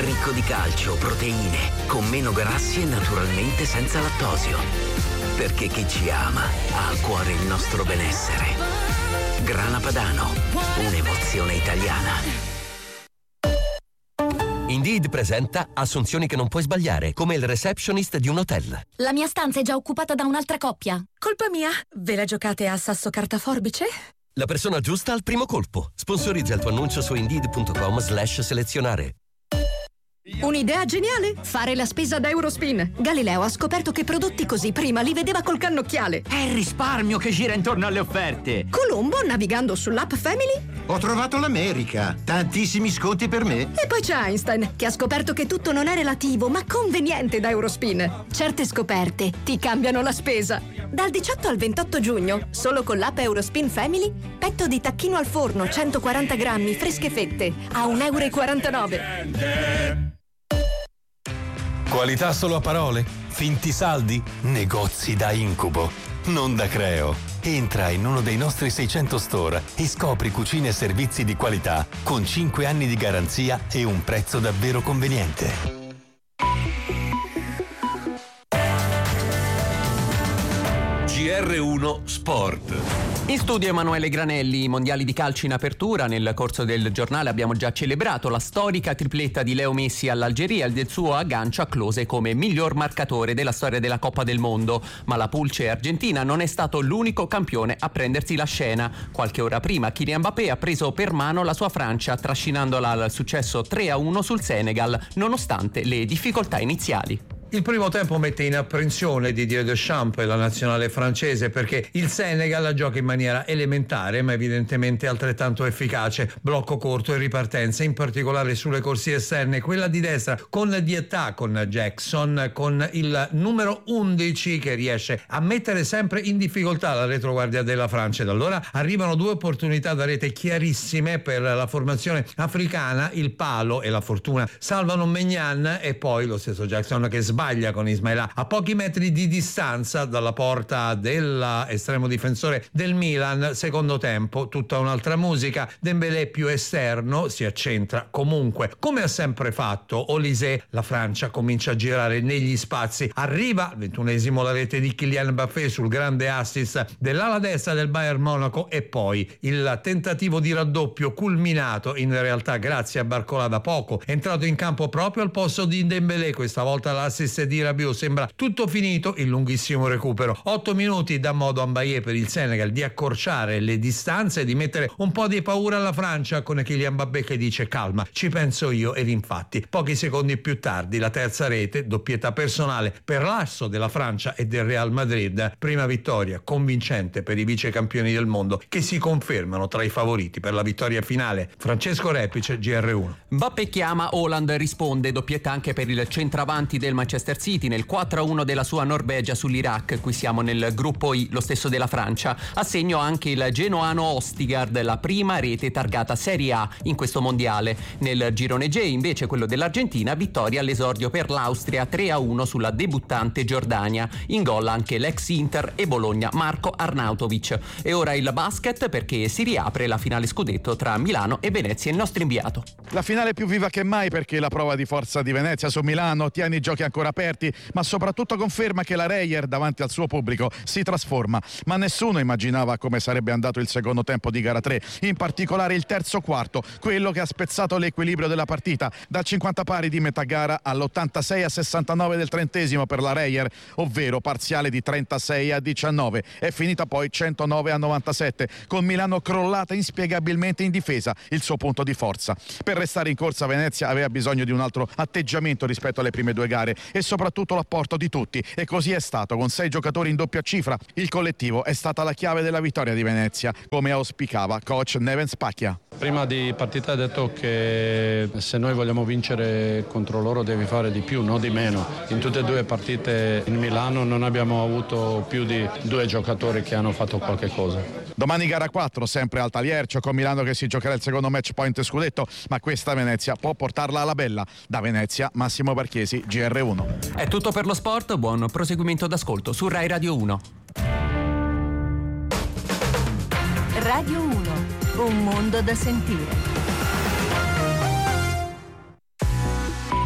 ricco di calcio, proteine, con meno grassi e naturalmente senza lattosio. Perché chi ci ama ha a cuore il nostro benessere. Grana Padano, un'emozione italiana. Indeed presenta assunzioni che non puoi sbagliare, come il receptionist di un hotel. La mia stanza è già occupata da un'altra coppia. Colpa mia? Ve la giocate a sasso carta forbice? La persona giusta al primo colpo. Sponsorizza il tuo annuncio su Indeed.com/selezionare. Un'idea geniale? Fare la spesa da Eurospin. Galileo ha scoperto che prodotti così prima li vedeva col cannocchiale. È il risparmio che gira intorno alle offerte. Colombo, navigando sull'app Family, ho trovato l'America. Tantissimi sconti per me. E poi c'è Einstein, che ha scoperto che tutto non è relativo, ma conveniente da Eurospin. Certe scoperte ti cambiano la spesa. Dal 18 al 28 giugno, solo con l'app Eurospin Family, petto di tacchino al forno 140 grammi, fresche fette, a €1,49. Qualità solo a parole? Finti saldi? Negozi da incubo, non da Creo. Entra in uno dei nostri 600 store e scopri cucine e servizi di qualità con 5 anni di garanzia e un prezzo davvero conveniente. GR1 Sport. In studio Emanuele Granelli. I mondiali di calcio in apertura. Nel corso del giornale abbiamo già celebrato la storica tripletta di Leo Messi all'Algeria e del suo aggancio a Klose come miglior marcatore della storia della Coppa del Mondo. Ma la pulce argentina non è stato l'unico campione a prendersi la scena. Qualche ora prima Kylian Mbappé ha preso per mano la sua Francia, trascinandola al successo 3-1 sul Senegal, nonostante le difficoltà iniziali. Il primo tempo mette in apprensione Didier Deschamps e la nazionale francese, perché il Senegal gioca in maniera elementare ma evidentemente altrettanto efficace. Blocco corto e ripartenza, in particolare sulle corsie esterne, quella di destra con Dietà, con Jackson, con il numero 11 che riesce a mettere sempre in difficoltà la retroguardia della Francia. Da allora arrivano due opportunità da rete chiarissime per la formazione africana, il palo e la fortuna salvano Maignan e poi lo stesso Jackson che sbaglia con Ismaila a pochi metri di distanza dalla porta dell'estremo difensore del Milan. Secondo tempo tutta un'altra musica. Dembélé più esterno si accentra comunque come ha sempre fatto Olise. La Francia comincia a girare negli spazi, arriva al 21esimo la rete di Kylian Mbappé sul grande assist dell'ala destra del Bayern Monaco e poi il tentativo di raddoppio culminato in realtà grazie a Barcola, da poco entrato in campo proprio al posto di Dembélé. Questa volta l'assist di Rabiot. Sembra tutto finito, il lunghissimo recupero. 8 minuti dà modo a Mbappé per il Senegal di accorciare le distanze e di mettere un po' di paura alla Francia, con Kylian Mbappé che dice calma, ci penso io. Ed infatti pochi secondi più tardi la terza rete, doppietà personale per l'asso della Francia e del Real Madrid. Prima vittoria convincente per i vice campioni del mondo che si confermano tra i favoriti per la vittoria finale. Francesco Repice, GR1. Mbappé chiama, Haaland risponde. Doppietà anche per il centravanti del Manchester City nel 4-1 della sua Norvegia sull'Iraq. Qui siamo nel gruppo I, lo stesso della Francia. A segno anche il genoano Ostigard, la prima rete targata Serie A in questo mondiale. Nel girone J invece, quello dell'Argentina, vittoria all'esordio per l'Austria 3-1 sulla debuttante Giordania. In gol anche l'ex Inter e Bologna Marco Arnautovic. E ora il basket, perché si riapre la finale scudetto tra Milano e Venezia. Il nostro inviato. La finale più viva che mai, perché la prova di forza di Venezia su Milano tiene i giochi ancora aperti, ma soprattutto conferma che la Reyer davanti al suo pubblico si trasforma. Ma nessuno immaginava come sarebbe andato il secondo tempo di gara 3, in particolare il terzo quarto, quello che ha spezzato l'equilibrio della partita dal 50 pari di metà gara all'86-69 del 30° per la Reyer, ovvero parziale di 36-19. È finita poi 109-97, con Milano crollata inspiegabilmente in difesa, il suo punto di forza. Per restare in corsa Venezia aveva bisogno di un altro atteggiamento rispetto alle prime due gare e soprattutto l'apporto di tutti, e così è stato, con 6 giocatori in doppia cifra. Il collettivo è stata la chiave della vittoria di Venezia, come auspicava coach Neven Spacchia. Prima di partita ha detto che se noi vogliamo vincere contro loro devi fare di più, non di meno. In tutte e due partite in Milano non abbiamo avuto più di 2 giocatori che hanno fatto qualche cosa. Domani gara 4, sempre al Taliercio, con Milano che si giocherà il secondo match point scudetto, ma questa Venezia può portarla alla bella. Da Venezia, Massimo Barchesi, GR1. È tutto per lo sport, buon proseguimento d'ascolto su Rai Radio 1. Radio 1, un mondo da sentire.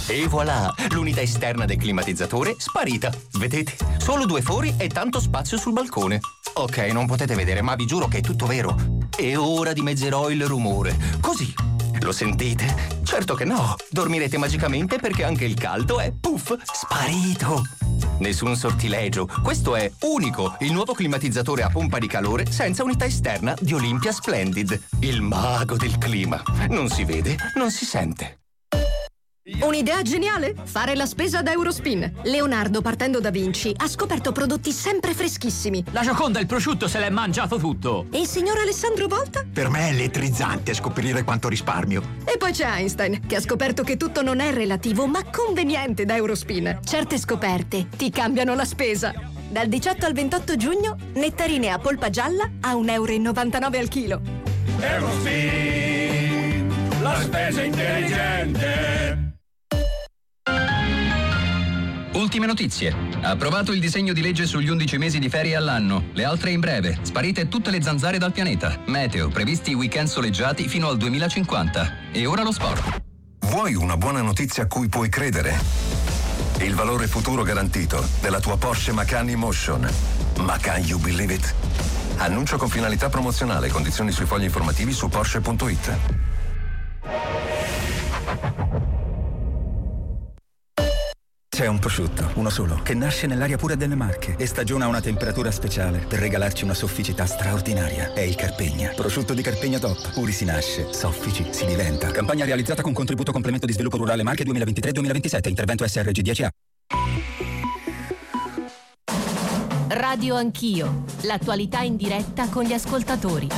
E voilà, l'unità esterna del climatizzatore sparita. Vedete? Solo 2 fori e tanto spazio sul balcone. Ok, non potete vedere, ma vi giuro che è tutto vero. E ora dimezzerò il rumore. Così. Lo sentite? Certo che no. Dormirete magicamente perché anche il caldo è, puff, sparito. Nessun sortilegio. Questo è unico, il nuovo climatizzatore a pompa di calore senza unità esterna di Olympia Splendid. Il mago del clima. Non si vede, non si sente. Un'idea geniale? Fare la spesa da Eurospin. Leonardo, partendo da Vinci, ha scoperto prodotti sempre freschissimi. La Gioconda, il prosciutto, se l'è mangiato tutto. E il signor Alessandro Volta? Per me è elettrizzante scoprire quanto risparmio. E poi c'è Einstein, che ha scoperto che tutto non è relativo, ma conveniente da Eurospin. Certe scoperte ti cambiano la spesa. Dal 18 al 28 giugno, nettarine a polpa gialla a €1,99 al chilo. Eurospin, la spesa intelligente. Ultime notizie. Approvato il disegno di legge sugli 11 mesi di ferie all'anno. Le altre in breve. Sparite tutte le zanzare dal pianeta. Meteo. Previsti weekend soleggiati fino al 2050. E ora lo sport. Vuoi una buona notizia a cui puoi credere? Il valore futuro garantito della tua Porsche Macan E-Motion. Ma can you believe it? Annuncio con finalità promozionale. Condizioni sui fogli informativi su Porsche.it. C'è un prosciutto, uno solo, che nasce nell'aria pura delle Marche e stagiona a una temperatura speciale per regalarci una sofficità straordinaria. È il Carpegna. Prosciutto di Carpegna Top. Puri si nasce, soffici si diventa. Campagna realizzata con contributo complemento di sviluppo rurale Marche 2023-2027. Intervento SRG 10A. Radio Anch'io. L'attualità in diretta con gli ascoltatori.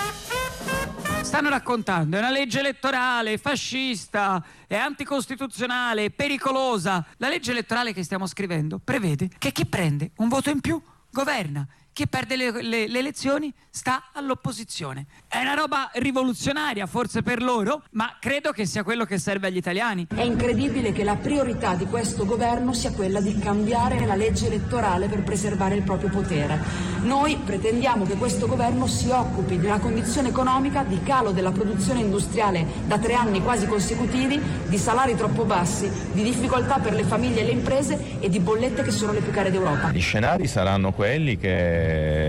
Stanno raccontando, è una legge elettorale fascista, è anticostituzionale, è pericolosa. La legge elettorale che stiamo scrivendo prevede che chi prende un voto in più governa, chi perde le elezioni sta all'opposizione. È una roba rivoluzionaria forse per loro, ma credo che sia quello che serve agli italiani. È incredibile che la priorità di questo governo sia quella di cambiare la legge elettorale per preservare il proprio potere. Noi pretendiamo che questo governo si occupi di una condizione economica di calo della produzione industriale da 3 anni quasi consecutivi, di salari troppo bassi, di difficoltà per le famiglie e le imprese e di bollette che sono le più care d'Europa. Gli scenari saranno quelli che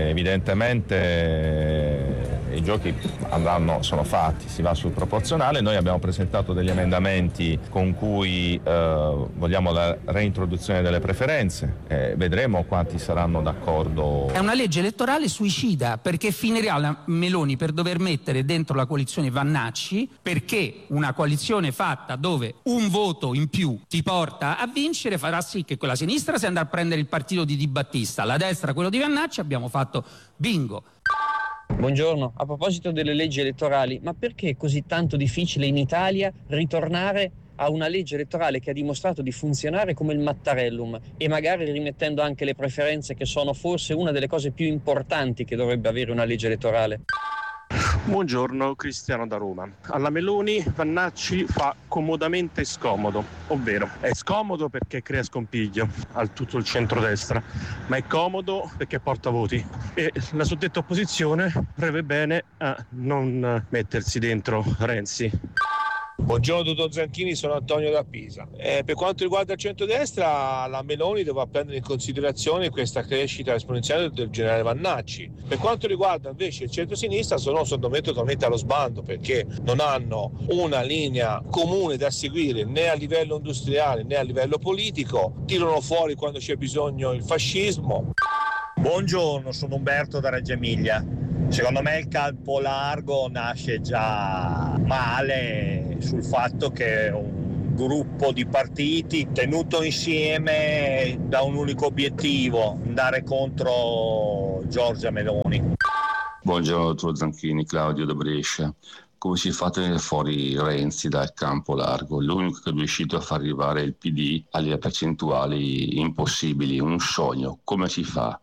evidentemente i giochi sono fatti, si va sul proporzionale. Noi abbiamo presentato degli emendamenti con cui vogliamo la reintroduzione delle preferenze, vedremo quanti saranno d'accordo. È una legge elettorale suicida, perché finirà la Meloni per dover mettere dentro la coalizione Vannacci, perché una coalizione fatta dove un voto in più ti porta a vincere farà sì che quella sinistra si andrà a prendere il partito di Di Battista, la destra quello di Vannacci, abbiamo fatto bingo. Buongiorno, a proposito delle leggi elettorali, ma perché è così tanto difficile in Italia ritornare a una legge elettorale che ha dimostrato di funzionare come il Mattarellum e magari rimettendo anche le preferenze, che sono forse una delle cose più importanti che dovrebbe avere una legge elettorale? Buongiorno, Cristiano da Roma. Alla Meloni Vannacci fa comodamente scomodo, ovvero è scomodo perché crea scompiglio a tutto il centrodestra, ma è comodo perché porta voti e la suddetta opposizione preve bene a non mettersi dentro Renzi. Buongiorno dottor Zanchini, sono Antonio da Pisa. Per quanto riguarda il centrodestra, la Meloni dovrà prendere in considerazione questa crescita esponenziale del generale Vannacci. Per quanto riguarda invece il centrosinistra, sono sottomesso totalmente allo sbando, perché non hanno una linea comune da seguire né a livello industriale né a livello politico, tirano fuori quando c'è bisogno il fascismo. Buongiorno, sono Umberto da Reggio Emilia. Secondo me il campo largo nasce già male sul fatto che è un gruppo di partiti tenuto insieme da un unico obiettivo, andare contro Giorgia Meloni. Buongiorno dottor Zanchini, Claudio da Brescia. Come si fa a tenere fuori Renzi dal campo largo? L'unico che è riuscito a far arrivare il PD alle percentuali impossibili, un sogno. Come si fa?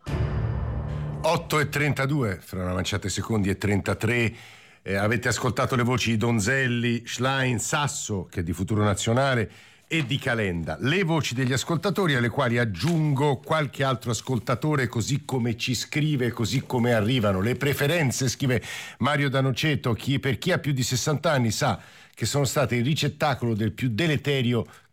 8:32, fra una manciata di secondi e 33. Avete ascoltato le voci di Donzelli, Schlein, Sasso, che è di Futuro Nazionale, e di Calenda. Le voci degli ascoltatori, alle quali aggiungo qualche altro ascoltatore, così come ci scrive, così come arrivano. Le preferenze, scrive Mario D'Anoceto, per chi ha più di 60 anni sa che sono state il ricettacolo del più deleterio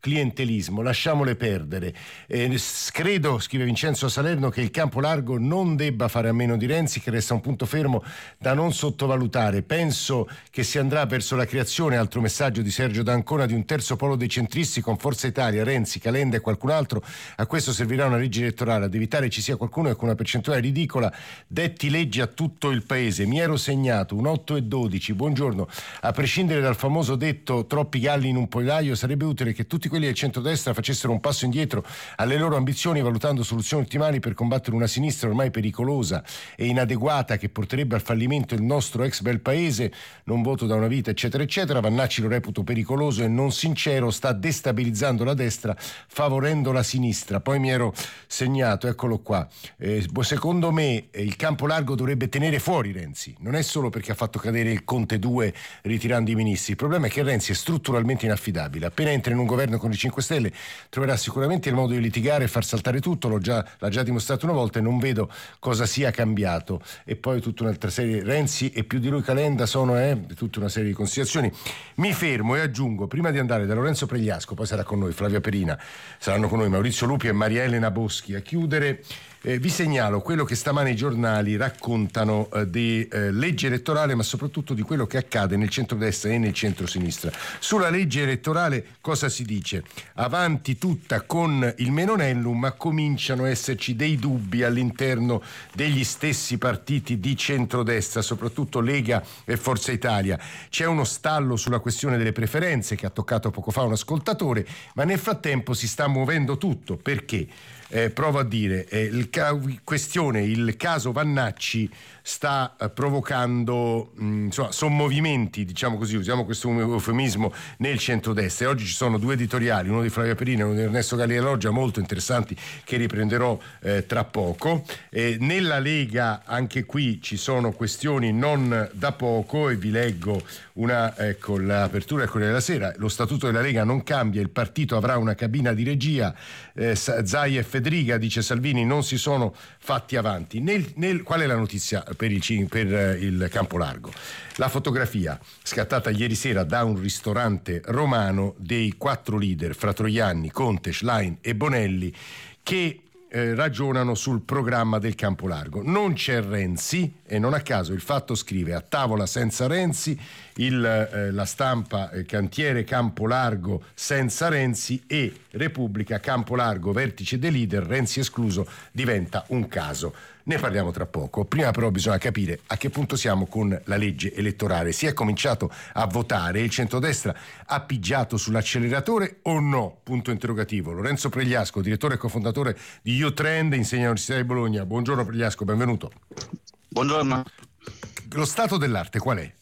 clientelismo, lasciamole perdere. Credo, scrive Vincenzo Salerno, che il campo largo non debba fare a meno di Renzi, che resta un punto fermo da non sottovalutare. Penso che si andrà verso la creazione, altro messaggio di Sergio D'Ancona, di un terzo polo dei centristi con Forza Italia, Renzi, Calenda e qualcun altro. A questo servirà una legge elettorale, ad evitare ci sia qualcuno che con una percentuale ridicola detti leggi a tutto il paese. Mi ero segnato un 8 e 12. Buongiorno. A prescindere dal famoso detto troppi galli in un pollaio, sarebbe utile che tutti quelli del centrodestra facessero un passo indietro alle loro ambizioni, valutando soluzioni ottimali per combattere una sinistra ormai pericolosa e inadeguata che porterebbe al fallimento il nostro ex bel paese. Non voto da una vita, eccetera eccetera. Vannacci lo reputo pericoloso e non sincero, sta destabilizzando la destra favorendo la sinistra. Poi mi ero segnato, eccolo qua, secondo me il campo largo dovrebbe tenere fuori Renzi, non è solo perché ha fatto cadere il Conte 2 ritirando i ministri, il problema è che Renzi è strutturalmente inaffidabile. Appena entra in un governo con i 5 Stelle troverà sicuramente il modo di litigare e far saltare tutto, l'ha già dimostrato una volta e non vedo cosa sia cambiato. E poi tutta un'altra serie, Renzi e più di lui Calenda sono tutta una serie di considerazioni. Mi fermo e aggiungo, prima di andare da Lorenzo Pregliasco, poi sarà con noi Flavia Perina, saranno con noi Maurizio Lupi e Maria Elena Boschi a chiudere. Vi segnalo quello che stamane i giornali raccontano di legge elettorale, ma soprattutto di quello che accade nel centrodestra e nel centrosinistra. Sulla legge elettorale cosa si dice? Avanti tutta con il Menonellum, ma cominciano a esserci dei dubbi all'interno degli stessi partiti di centrodestra, soprattutto Lega e Forza Italia. C'è uno stallo sulla questione delle preferenze che ha toccato poco fa un ascoltatore, ma nel frattempo si sta muovendo tutto. Perché? Provo a dire, il caso Vannacci sta provocando sommovimenti, diciamo così, usiamo questo eufemismo, nel centrodestra. E oggi ci sono due editoriali, uno di Flavia Perina e uno di Ernesto Galli-Loggia, molto interessanti, che riprenderò tra poco. Nella Lega anche qui ci sono questioni non da poco e vi leggo l'apertura è quella della sera. Lo statuto della Lega non cambia, il partito avrà una cabina di regia, Zai e Fedriga, dice Salvini, non si sono fatti avanti. Qual è la notizia per il campo largo? La fotografia scattata ieri sera da un ristorante romano dei 4 leader, Fratroianni, Conte, Schlein e Bonelli, che ragionano sul programma del campo largo. Non c'è Renzi e non a caso il Fatto scrive: a tavola senza Renzi, la Stampa cantiere campo largo senza Renzi, e Repubblica campo largo vertice dei leader, Renzi escluso, diventa un caso. Ne parliamo tra poco. Prima però bisogna capire a che punto siamo con la legge elettorale. Si è cominciato a votare? Il centrodestra ha pigiato sull'acceleratore o no? Punto interrogativo. Lorenzo Pregliasco, direttore e cofondatore di YouTrend, insegna all'Università di Bologna. Buongiorno Pregliasco, benvenuto. Buongiorno. Lo stato dell'arte qual è?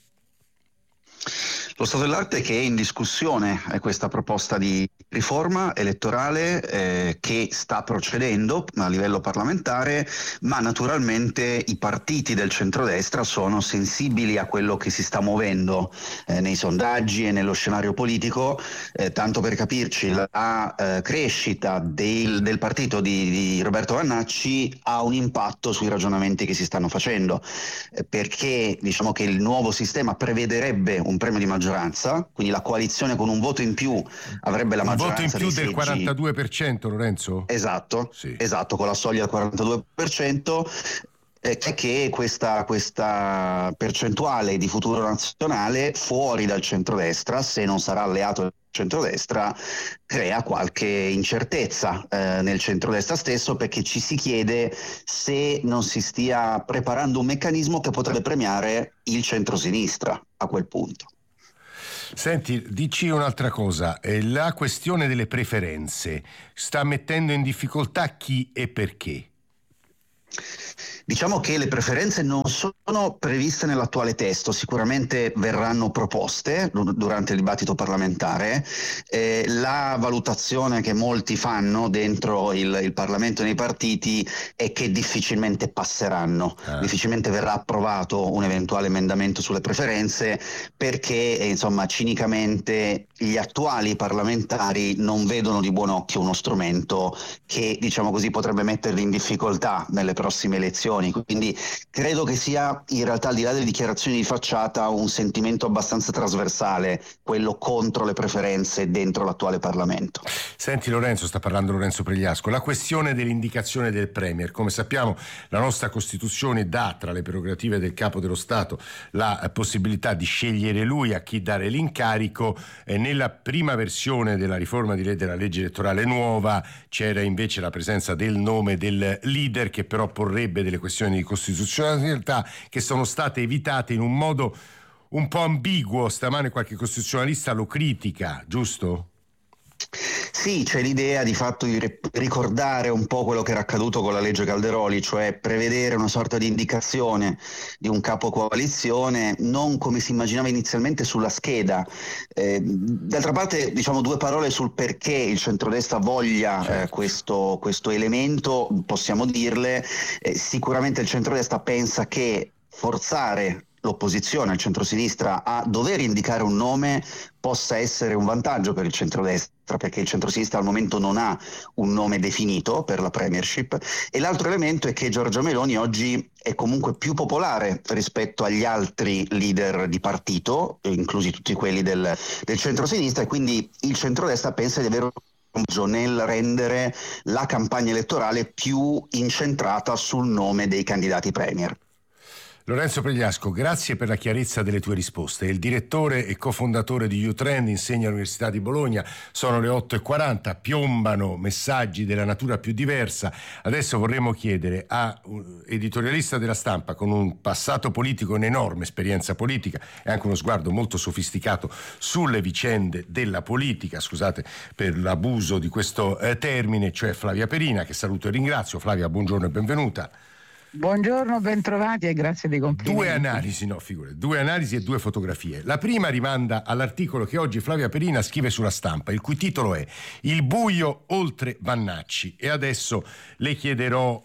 Lo stato dell'arte è che è in discussione questa proposta di riforma elettorale che sta procedendo a livello parlamentare, ma naturalmente i partiti del centrodestra sono sensibili a quello che si sta muovendo nei sondaggi e nello scenario politico. Tanto per capirci, la crescita del partito di Roberto Vannacci ha un impatto sui ragionamenti che si stanno facendo, perché diciamo che il nuovo sistema prevederebbe un premio di maggioranza, quindi la coalizione con un voto in più avrebbe la maggioranza. Un voto in più del 42%, Lorenzo? Esatto, sì. Esatto, con la soglia del 42%. Che questa percentuale di futuro nazionale fuori dal centrodestra, se non sarà alleato del centrodestra, crea qualche incertezza nel centrodestra stesso, perché ci si chiede se non si stia preparando un meccanismo che potrebbe premiare il centrosinistra a quel punto. Senti, dici un'altra cosa, la questione delle preferenze sta mettendo in difficoltà chi e perché? Diciamo che le preferenze non sono previste nell'attuale testo, sicuramente verranno proposte durante il dibattito parlamentare. La valutazione che molti fanno dentro il Parlamento e nei partiti è che difficilmente passeranno, difficilmente verrà approvato un eventuale emendamento sulle preferenze, perché insomma cinicamente gli attuali parlamentari non vedono di buon occhio uno strumento che, diciamo così, potrebbe metterli in difficoltà nelle prossime elezioni, Meloni, quindi credo che sia in realtà, al di là delle dichiarazioni di facciata, un sentimento abbastanza trasversale, quello contro le preferenze dentro l'attuale Parlamento. Senti Lorenzo, sta parlando Lorenzo Pregliasco, la questione dell'indicazione del Premier. Come sappiamo la nostra Costituzione dà tra le prerogative del Capo dello Stato la possibilità di scegliere lui a chi dare l'incarico. Nella prima versione della riforma della legge elettorale nuova c'era invece la presenza del nome del leader, che però porrebbe delle questioni di costituzionalità che sono state evitate in un modo un po' ambiguo. Stamane qualche costituzionalista lo critica, giusto? Sì, c'è l'idea di fatto di ricordare un po' quello che era accaduto con la legge Calderoli, cioè prevedere una sorta di indicazione di un capo coalizione, non come si immaginava inizialmente sulla scheda. D'altra parte, diciamo due parole sul perché il centrodestra voglia questo elemento, possiamo dirle. Sicuramente il centrodestra pensa che forzare l'opposizione, il centrosinistra, a dover indicare un nome possa essere un vantaggio per il centrodestra, perché il centrosinistra al momento non ha un nome definito per la premiership. E l'altro elemento è che Giorgia Meloni oggi è comunque più popolare rispetto agli altri leader di partito, inclusi tutti quelli del centrosinistra, e quindi il centrodestra pensa di avere nel rendere la campagna elettorale più incentrata sul nome dei candidati premier. Lorenzo Pregliasco, grazie per la chiarezza delle tue risposte. Il direttore e cofondatore di U-Trend, insegna all'Università di Bologna. Sono le 8:40, piombano messaggi della natura più diversa. Adesso vorremmo chiedere a un editorialista della Stampa con un passato politico, un'enorme esperienza politica e anche uno sguardo molto sofisticato sulle vicende della politica, scusate per l'abuso di questo termine, cioè Flavia Perina, che saluto e ringrazio. Flavia, buongiorno e benvenuta. Buongiorno, bentrovati e grazie dei complimenti. Due analisi e due fotografie. La prima rimanda all'articolo che oggi Flavia Perina scrive sulla Stampa, il cui titolo è Il buio oltre Vannacci, e adesso le chiederò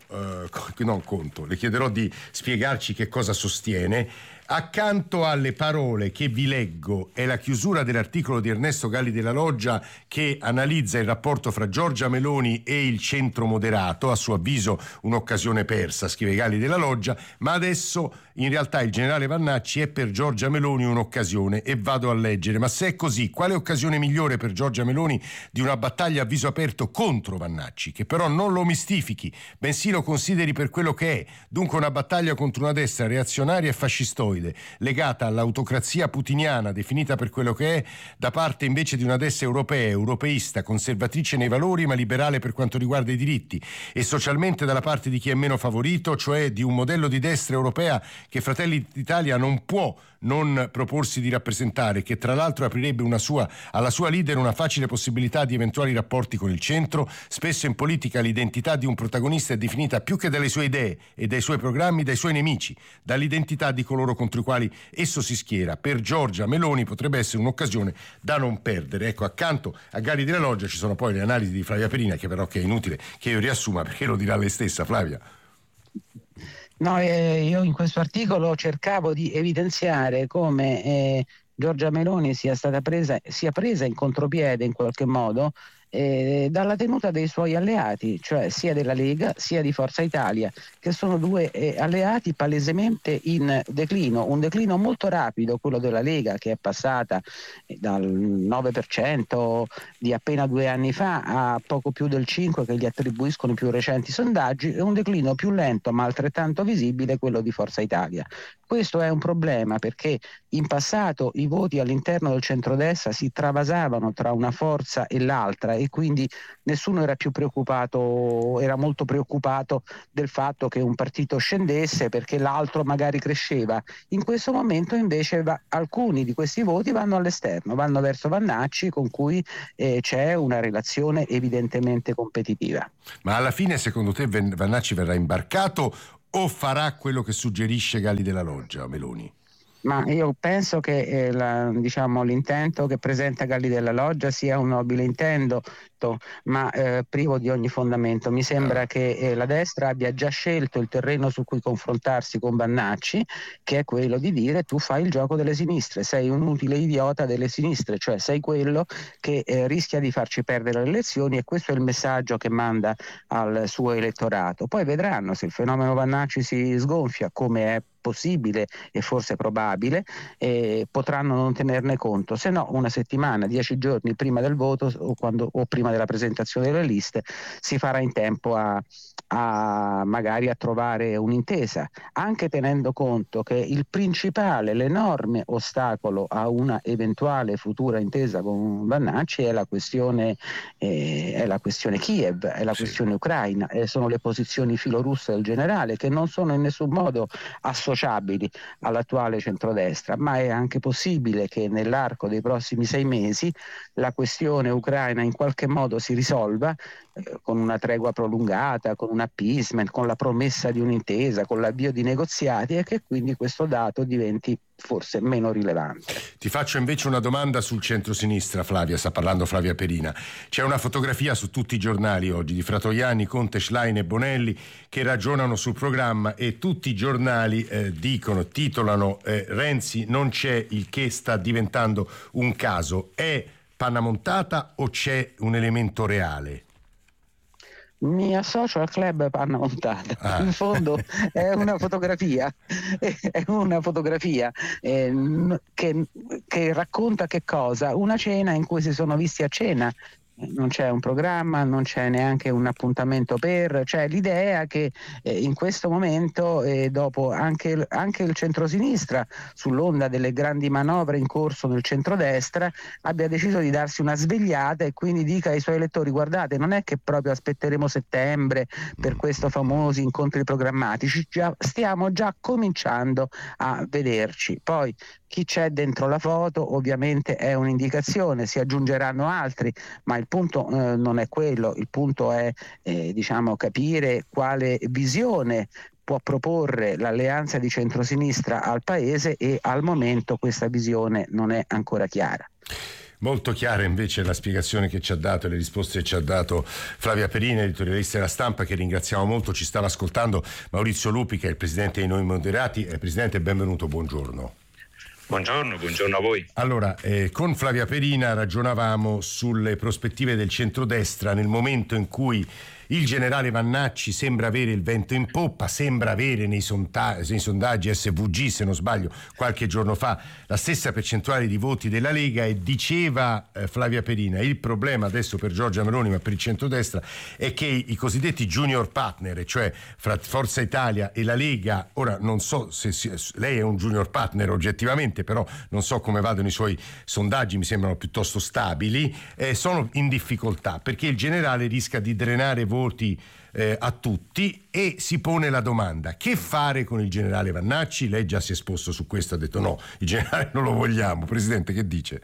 le chiederò di spiegarci che cosa sostiene. Accanto alle parole che vi leggo è la chiusura dell'articolo di Ernesto Galli della Loggia, che analizza il rapporto fra Giorgia Meloni e il centro moderato. A suo avviso un'occasione persa, scrive Galli della Loggia, ma adesso in realtà il generale Vannacci è per Giorgia Meloni un'occasione, e vado a leggere. Ma se è così, quale occasione migliore per Giorgia Meloni di una battaglia a viso aperto contro Vannacci, che però non lo mistifichi, bensì lo consideri per quello che è, dunque una battaglia contro una destra reazionaria e fascistoide, legata all'autocrazia putiniana definita per quello che è, da parte invece di una destra europea, europeista, conservatrice nei valori ma liberale per quanto riguarda i diritti, e socialmente dalla parte di chi è meno favorito, cioè di un modello di destra europea che Fratelli d'Italia non può non proporsi di rappresentare, che tra l'altro aprirebbe alla sua leader una facile possibilità di eventuali rapporti con il centro. Spesso in politica l'identità di un protagonista è definita più che dalle sue idee e dai suoi programmi dai suoi nemici, dall'identità di coloro contro i quali esso si schiera. Per Giorgia Meloni potrebbe essere un'occasione da non perdere. Ecco, accanto a Galli della Loggia ci sono poi le analisi di Flavia Perina, che però è inutile che io riassuma perché lo dirà lei stessa. Flavia. No, io in questo articolo cercavo di evidenziare come Giorgia Meloni sia presa in contropiede in qualche modo dalla tenuta dei suoi alleati, cioè sia della Lega sia di Forza Italia, che sono due alleati palesemente in declino, un declino molto rapido, quello della Lega, che è passata dal 9% di appena 2 anni fa a poco più del 5% che gli attribuiscono i più recenti sondaggi, e un declino più lento ma altrettanto visibile quello di Forza Italia. Questo è un problema perché in passato i voti all'interno del centrodestra si travasavano tra una forza e l'altra, e quindi nessuno era più preoccupato, era molto preoccupato del fatto che un partito scendesse perché l'altro magari cresceva. In questo momento invece alcuni di questi voti vanno all'esterno, vanno verso Vannacci, con cui c'è una relazione evidentemente competitiva. Ma alla fine secondo te Vannacci verrà imbarcato o farà quello che suggerisce Galli della Loggia, Meloni? Ma io penso che l'intento che presenta Galli della Loggia sia un nobile intento, ma privo di ogni fondamento. Mi sembra che la destra abbia già scelto il terreno su cui confrontarsi con Vannacci, che è quello di dire: tu fai il gioco delle sinistre, sei un utile idiota delle sinistre, cioè sei quello che rischia di farci perdere le elezioni, e questo è il messaggio che manda al suo elettorato. Poi vedranno se il fenomeno Vannacci si sgonfia, come è possibile e forse probabile, potranno non tenerne conto, se no una settimana, 10 giorni prima del voto o prima della presentazione delle liste si farà in tempo a magari a trovare un'intesa, anche tenendo conto che il principale, l'enorme ostacolo a una eventuale futura intesa con Vannacci è la questione Kiev, è la questione ucraina, sono le posizioni filorusse del generale, che non sono in nessun modo associabili all'attuale centrodestra, ma è anche possibile che nell'arco dei prossimi 6 mesi la questione ucraina in qualche modo si risolva con una tregua prolungata, con un appeasement, con la promessa di un'intesa, con l'avvio di negoziati, e che quindi questo dato diventi forse meno rilevante. Ti faccio invece una domanda sul centro-sinistra, Flavia, sta parlando Flavia Perina. C'è una fotografia su tutti i giornali oggi di Fratoianni, Conte, Schlein e Bonelli che ragionano sul programma, e tutti i giornali titolano Renzi non c'è, il che sta diventando un caso. È panna montata o c'è un elemento reale? Mi associo al club panna montata. In fondo è una fotografia, che racconta che cosa? Una cena in cui si sono visti a cena. Non c'è un programma, non c'è neanche un appuntamento c'è l'idea che in questo momento, dopo anche il centrosinistra, sull'onda delle grandi manovre in corso nel centrodestra, abbia deciso di darsi una svegliata e quindi dica ai suoi elettori: guardate, non è che proprio aspetteremo settembre per questi famosi incontri programmatici, stiamo già cominciando a vederci. Poi chi c'è dentro la foto ovviamente è un'indicazione, si aggiungeranno altri, ma il punto non è quello, il punto è capire quale visione può proporre l'alleanza di centrosinistra al Paese, e al momento questa visione non è ancora chiara. Molto chiara invece la spiegazione che ci ha dato e le risposte che ci ha dato Flavia Perina, editorialista della Stampa, che ringraziamo molto. Ci stava ascoltando Maurizio Lupi, che è il presidente di Noi Moderati. Presidente, benvenuto, buongiorno. Buongiorno a voi. Allora, con Flavia Perina ragionavamo sulle prospettive del centrodestra nel momento in cui il generale Vannacci sembra avere il vento in poppa, sembra avere nei sondaggi SVG, se non sbaglio, qualche giorno fa la stessa percentuale di voti della Lega, e diceva Flavia Perina: il problema adesso per Giorgia Meloni, ma per il centrodestra, è che i cosiddetti junior partner, cioè fra Forza Italia e la Lega, ora non so se lei è un junior partner oggettivamente, però non so come vadano i suoi sondaggi, mi sembrano piuttosto stabili, sono in difficoltà perché il generale rischia di drenare voti a tutti, e si pone la domanda: che fare con il generale Vannacci? Lei già si è esposto su questo, ha detto no, il generale non lo vogliamo. Presidente, che dice?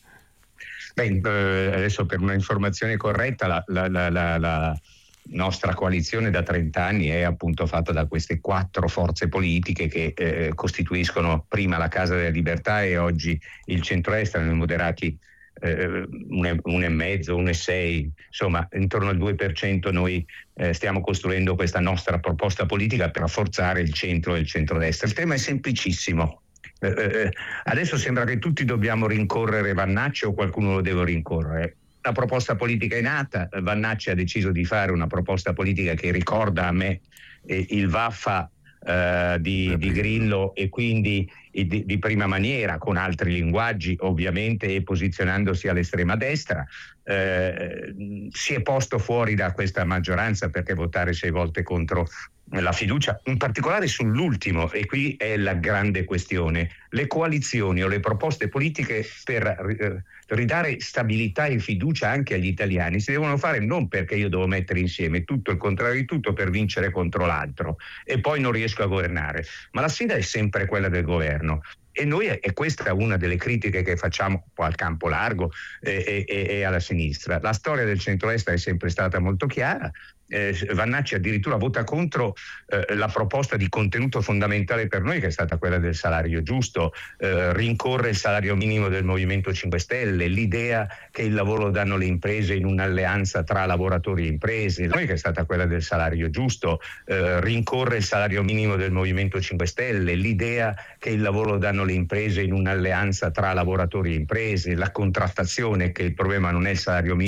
Adesso, per una informazione corretta, la nostra coalizione da 30 anni è appunto fatta da queste 4 forze politiche che costituiscono prima la Casa delle Libertà e oggi il centrodestra. Noi moderati 1,5, 1,6, insomma intorno al 2%. Noi stiamo costruendo questa nostra proposta politica per rafforzare il centro e il centrodestra. Il tema è semplicissimo. Adesso sembra che tutti dobbiamo rincorrere Vannacci, o qualcuno lo deve rincorrere. La proposta politica è nata, Vannacci ha deciso di fare una proposta politica che ricorda a me il Vaffa di Grillo, e quindi di prima maniera, con altri linguaggi ovviamente, e posizionandosi all'estrema destra. Si è posto fuori da questa maggioranza perché votare 6 volte contro la fiducia, in particolare sull'ultimo, e qui è la grande questione: le coalizioni o le proposte politiche per ridare stabilità e fiducia anche agli italiani si devono fare non perché io devo mettere insieme tutto il contrario di tutto per vincere contro l'altro e poi non riesco a governare, ma la sfida è sempre quella del governo. E noi, e questa è una delle critiche che facciamo al campo largo e alla sinistra, la storia del centrodestra è sempre stata molto chiara. Vannacci addirittura vota contro la proposta di contenuto fondamentale per noi, che è stata quella del salario giusto, rincorre il salario minimo del Movimento 5 Stelle, l'idea che il lavoro lo danno le imprese in un'alleanza tra lavoratori e imprese, che è stata quella del salario giusto, rincorre il salario minimo del Movimento 5 Stelle, l'idea che il lavoro lo danno le imprese in un'alleanza tra lavoratori e imprese, la contrattazione, che il problema non è il salario minimo